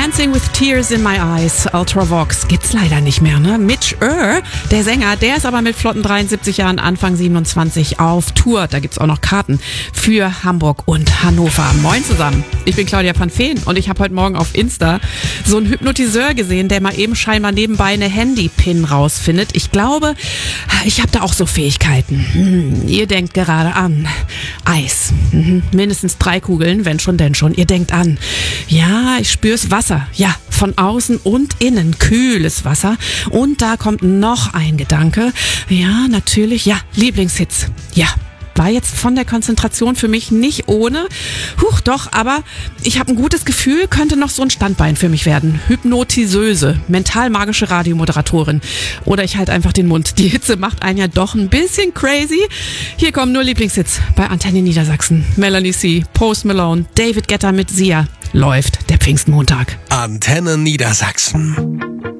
Dancing with Tears in My Eyes, Ultravox, gibt's leider nicht mehr, ne? Mitch Earl, der Sänger, der ist aber mit flotten 73 Jahren, Anfang 27 auf Tour. Da gibt's auch noch Karten für Hamburg und Hannover. Moin zusammen, ich bin Claudia van Veen und ich habe heute Morgen auf Insta so einen Hypnotiseur gesehen, der mal eben scheinbar nebenbei eine Handy-Pin rausfindet. Ich glaube, ich habe da auch so Fähigkeiten. Ihr denkt gerade an Eis. Mindestens 3 Kugeln, wenn schon, denn schon. Ihr denkt an, ja, ich spür's Wasser. Ja, von außen und innen. Kühles Wasser. Und da kommt noch ein Gedanke. Ja, natürlich, ja, Lieblingshits. Ja. War jetzt von der Konzentration für mich nicht ohne. Doch, aber ich habe ein gutes Gefühl, könnte noch so ein Standbein für mich werden. Hypnotiseuse, mental-magische Radiomoderatorin. Oder ich halte einfach den Mund. Die Hitze macht einen ja doch ein bisschen crazy. Hier kommen nur Lieblingshits bei Antenne Niedersachsen. Melanie C., Post Malone, David Guetta mit Sia. Läuft der Pfingstmontag. Antenne Niedersachsen.